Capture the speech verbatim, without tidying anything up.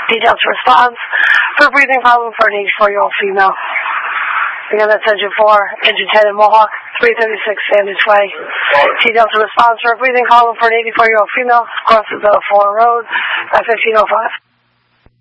Details for response for a breathing problem for an eighty-four-year-old female. Again, that's engine four, engine ten in Mohawk, three thirty-six Sandwich Way. Details for response for a breathing problem for an eighty-four-year-old female across the four road at fifteen oh five.